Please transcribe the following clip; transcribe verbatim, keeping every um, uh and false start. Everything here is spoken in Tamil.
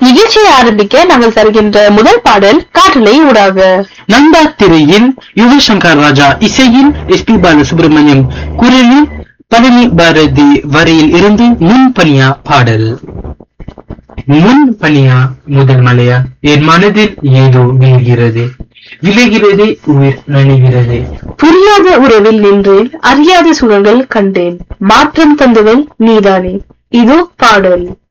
நிகழ்ச்சியை ஆரம்பிக்க நாங்கள் தருகின்ற முதல் பாடல் காற்றலை ஊடாக. நந்தா திரையில் யுவசங்கர் ராஜா இசையில் எஸ் பி பாலசுப்ரமணியம் குரலில் பழனி பாரதி வரையில் இருந்து முன் பனியா பாடல். முன் பனியா முதல் மலையா என் மனதில் ஏதோ விழுகிறது, விளைகிறது, உயிர் நனைகிறது. புரியாத உறவில் நின்று அறியாத சுகங்கள் கண்டேன், மாற்றம் தந்தவள் நீதானே. இதோ பாடல்.